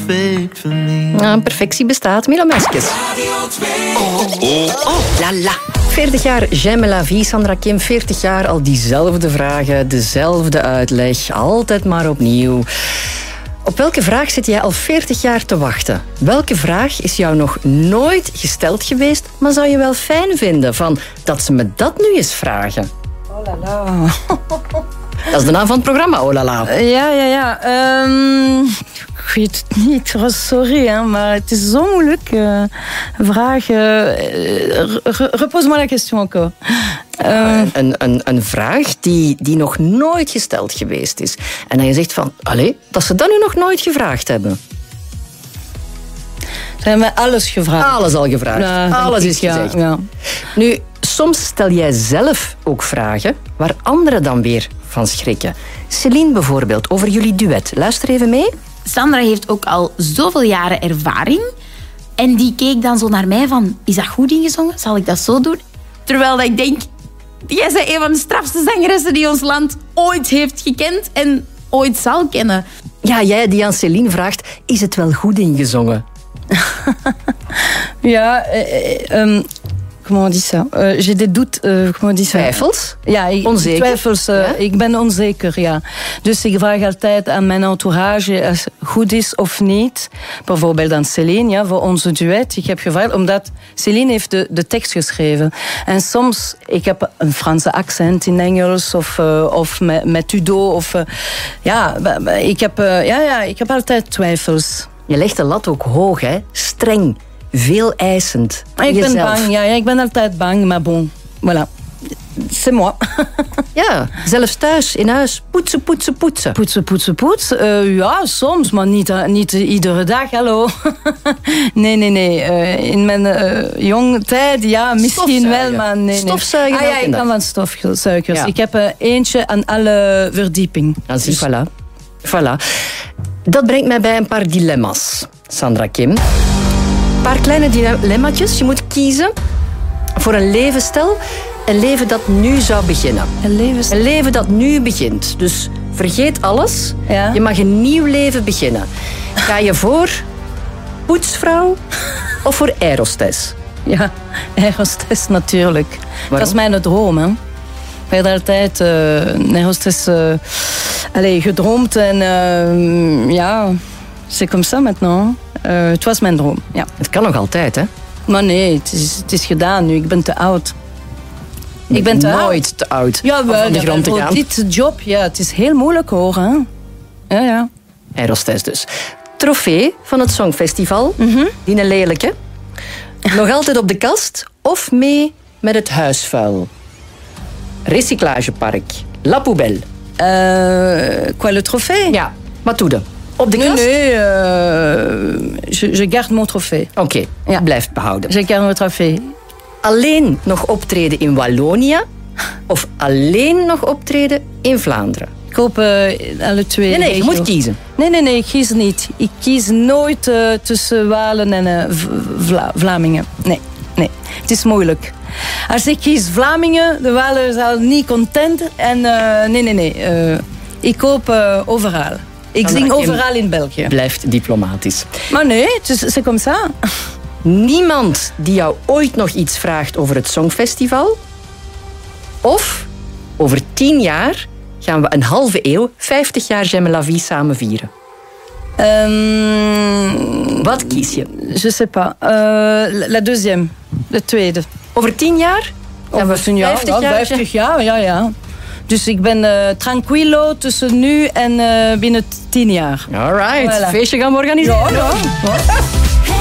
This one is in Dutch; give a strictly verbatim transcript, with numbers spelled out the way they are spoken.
perfect for me. Nou, perfectie bestaat. Milo Meskes. Oh, oh, oh, la la. veertig jaar J'aime la vie, Sandra Kim. veertig jaar al diezelfde vragen, dezelfde uitleg. Altijd maar opnieuw. Op welke vraag zit jij al veertig jaar te wachten? Welke vraag is jou nog nooit gesteld geweest, maar zou je wel fijn vinden van dat ze me dat nu eens vragen? Oh la la. Dat is de naam van het programma, oh la la. Ja, ja, ja. Um, ik weet het niet, sorry, hè, maar het is zo moeilijk. Uh, vraag. Uh, Repose-moi la question encore. Uh, een, een, een vraag die, die nog nooit gesteld geweest is. En dan je zegt van, allee, dat ze dat nu nog nooit gevraagd hebben. Ze hebben mij alles gevraagd. Alles al gevraagd. Ja, alles is gezegd. Ja, ja. Nu, soms stel jij zelf ook vragen waar anderen dan weer van schrikken. Céline bijvoorbeeld, over jullie duet. Luister even mee. Sandra heeft ook al zoveel jaren ervaring. En die keek dan zo naar mij van, is dat goed ingezongen? Zal ik dat zo doen? Terwijl ik denk, jij bent een van de strafste zangeressen die ons land ooit heeft gekend en ooit zal kennen. Ja, jij die aan Céline vraagt, is het wel goed ingezongen? Ja, eh, um, comment on dit ça? Uh, j'ai des doutes. Uh, comment on dit ça? Twijfels? Ja, ik, onzeker? Twijfels. Uh, ja? Ik ben onzeker, ja. Dus ik vraag altijd aan mijn entourage als het goed is of niet. Bijvoorbeeld aan Céline, ja, voor onze duet. Ik heb gevraagd, omdat Céline heeft de, de tekst geschreven. En soms, ik heb een Franse accent in Engels of, uh, of met, met Udo. Of, uh, ja, ik heb, uh, ja, ja, ik heb altijd twijfels. Je legt de lat ook hoog, hè? Streng, veel eisend. Ik ben bang, ja, ja, ik ben altijd bang, maar bon, voilà. C'est moi. Ja, zelfs thuis, in huis. Poetsen, poetsen, poetsen. Poetsen, poetsen, poetsen. Uh, ja, soms, maar niet, uh, niet iedere dag, hallo. nee, nee, nee. Uh, in mijn uh, jonge tijd, ja, misschien wel, maar nee, nee. Stofzuigen? Ah ja, ik kan van stofzuigers. Ja. Ik heb uh, eentje aan alle verdieping. Ah, zie, dus. Voilà. Voilà. Dat brengt mij bij een paar dilemma's, Sandra Kim. Een paar kleine dilemma's. Je moet kiezen voor een levensstijl. Een leven dat nu zou beginnen. Een leven... een leven dat nu begint. Dus vergeet alles. Ja. Je mag een nieuw leven beginnen. Ga je voor poetsvrouw of voor aerostess? Ja, aerostess natuurlijk. Waarom? Dat is mijn droom, hè. Ik heb altijd uh, een aerostess uh, allez, gedroomd. En uh, ja, c'est comme ça maintenant. Uh, het was mijn droom, ja. Het kan nog altijd, hè? Maar nee, het is, het is gedaan nu. Ik ben te oud. Ik ben te nooit oud. te oud ja, om van de grond te gaan. Voor dit job, ja, het is heel moeilijk hoor. Hè? Ja, ja. Aerostess dus. Trofee van het Songfestival. Mm-hmm. Die een lelijke. Nog altijd op de kast of mee met het huisvuil? Recyclagepark. La Poubelle. Uh, quoi, le trophée? Ja, wat doe je? Op de nee, kast? Nee, uh, je, je garde mon trophée. Oké, okay, ja. Blijf behouden. Je garde mon trophée. Alleen nog optreden in Wallonië of alleen nog optreden in Vlaanderen? Ik hoop uh, alle twee. Nee, nee, je moet kiezen. Nee, nee, nee, ik kies niet. Ik kies nooit uh, tussen Walen en uh, Vla- Vlamingen. Nee, nee, het is moeilijk. Als ik kies Vlamingen, de Walen zijn niet content. En uh, nee, nee, nee. Uh, ik hoop uh, overal. Ik zing overal in België. Blijft diplomatisch. Maar nee, het is c'est comme ça. Niemand die jou ooit nog iets vraagt over het Songfestival? Of over tien jaar gaan we een halve eeuw, vijftig jaar J'aime la vie samen vieren? Um, Wat kies je? Je sais pas. Uh, la deuxième. De tweede. Over tien jaar? Gaan we tien jaar? vijftig jaar? vijftig jaar, ja, ja. Dus ik ben uh, tranquilo tussen nu en uh, binnen tien jaar. All right. Voilà. Feestje gaan we organiseren. Ja, ja. Ja.